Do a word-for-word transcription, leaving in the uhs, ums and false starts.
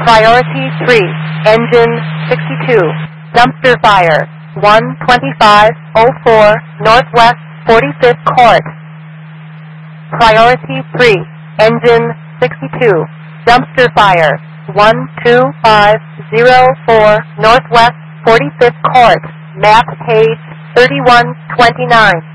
Priority three, engine sixty-two, dumpster fire, one twenty-five oh four Northwest forty-fifth Court. Priority three, engine sixty-two, dumpster fire, one two five oh four Northwest forty-fifth Court, map page thirty-one twenty-nine.